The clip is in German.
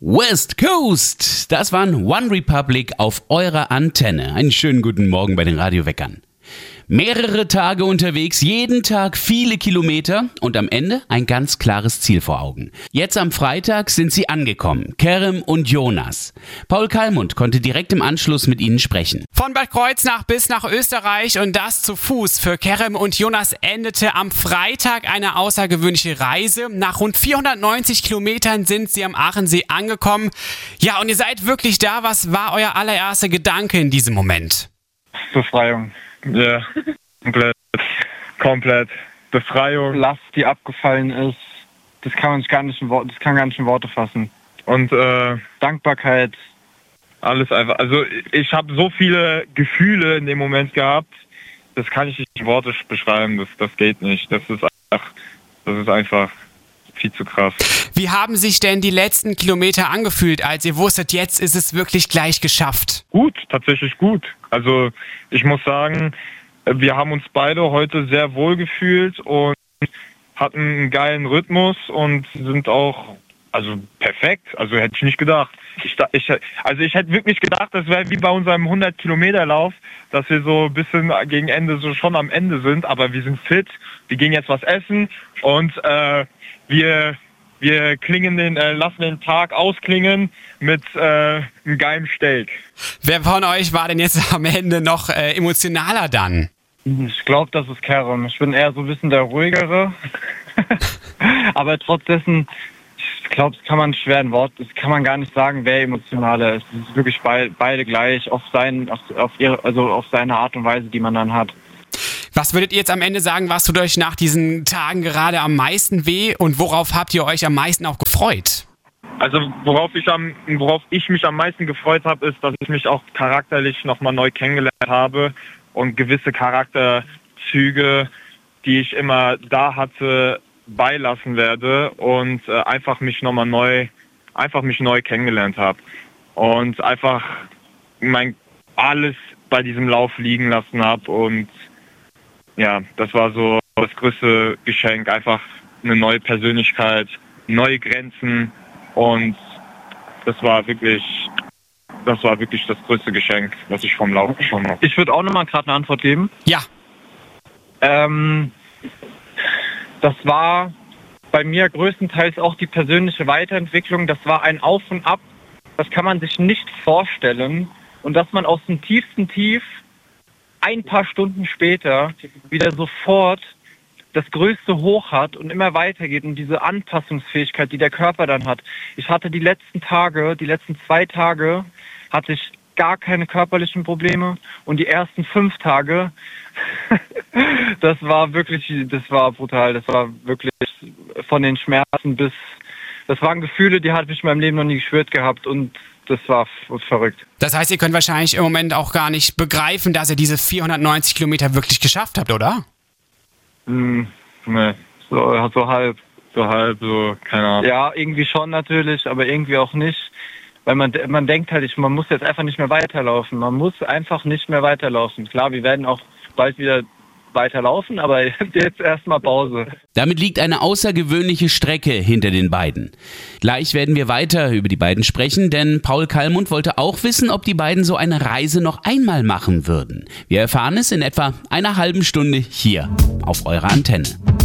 West Coast, das waren One Republic auf eurer Antenne. Einen schönen guten Morgen bei den Radioweckern. Mehrere Tage unterwegs, jeden Tag viele Kilometer und am Ende ein ganz klares Ziel vor Augen. Jetzt am Freitag sind sie angekommen, Kerem und Jonas. Paul Kallmund konnte direkt im Anschluss mit ihnen sprechen. Von Bad Kreuznach bis nach Österreich und das zu Fuß. Für Kerem und Jonas endete am Freitag eine außergewöhnliche Reise. Nach rund 490 Kilometern sind sie am Aachensee angekommen. Ja, und ihr seid wirklich da. Was war euer allererster Gedanke in diesem Moment? Befreiung. Ja, komplett. Befreiung. Last, die abgefallen ist, das kann gar nicht in Worte fassen. Und Dankbarkeit. Alles einfach. Also ich habe so viele Gefühle in dem Moment gehabt, das kann ich nicht in Worte beschreiben. Das geht nicht. Das ist einfach viel zu krass. Wie haben sich denn die letzten Kilometer angefühlt, als ihr wusstet, jetzt ist es wirklich gleich geschafft? Gut, tatsächlich gut. Also ich muss sagen, wir haben uns beide heute sehr wohl gefühlt und hatten einen geilen Rhythmus und sind auch perfekt. Also hätte ich nicht gedacht. Ich hätte wirklich gedacht, das wäre wie bei unserem 100-Kilometer-Lauf, dass wir so ein bisschen gegen Ende so schon am Ende sind, aber wir sind fit, wir gehen jetzt was essen und wir lassen den Tag ausklingen mit einem geilen Steak. Wer von euch war denn jetzt am Ende noch emotionaler dann? Ich glaube, das ist Kerem. Ich bin eher so ein bisschen der Ruhigere. Aber trotz dessen, ich glaube, das kann man schwer in Wort, das kann man gar nicht sagen, wer emotionaler ist. Es ist wirklich beide gleich auf seine Art und Weise, die man dann hat. Was würdet ihr jetzt am Ende sagen, was tut euch nach diesen Tagen gerade am meisten weh und worauf habt ihr euch am meisten auch gefreut? Also worauf ich mich am meisten gefreut habe, ist, dass ich mich auch charakterlich nochmal neu kennengelernt habe und gewisse Charakterzüge, die ich immer da hatte, beilassen werde und einfach mich neu kennengelernt habe und einfach alles bei diesem Lauf liegen lassen habe und ja, das war so das größte Geschenk, einfach eine neue Persönlichkeit, neue Grenzen und das war wirklich das größte Geschenk, was ich vom Lauf bekommen habe. Ich würde auch nochmal gerade eine Antwort geben. Ja. Das war bei mir größtenteils auch die persönliche Weiterentwicklung. Das war ein Auf und Ab, das kann man sich nicht vorstellen und dass man aus dem tiefsten Tief ein paar Stunden später wieder sofort das größte Hoch hat und immer weitergeht und diese Anpassungsfähigkeit, die der Körper dann hat. Ich hatte die letzten 2 Tage, hatte ich gar keine körperlichen Probleme und die ersten 5 Tage, das war brutal. Das war wirklich von den Schmerzen das waren Gefühle, die hatte ich in meinem Leben noch nie gespürt gehabt und das war verrückt. Das heißt, ihr könnt wahrscheinlich im Moment auch gar nicht begreifen, dass ihr diese 490 Kilometer wirklich geschafft habt, oder? Nee, so halb, keine Ahnung. Ja, irgendwie schon natürlich, aber irgendwie auch nicht. Weil man denkt halt, man muss jetzt einfach nicht mehr weiterlaufen. Man muss einfach nicht mehr weiterlaufen. Klar, wir werden auch bald wieder weiterlaufen, aber jetzt erstmal Pause. Damit liegt eine außergewöhnliche Strecke hinter den beiden. Gleich werden wir weiter über die beiden sprechen, denn Paul Kallmund wollte auch wissen, ob die beiden so eine Reise noch einmal machen würden. Wir erfahren es in etwa einer halben Stunde hier auf eurer Antenne.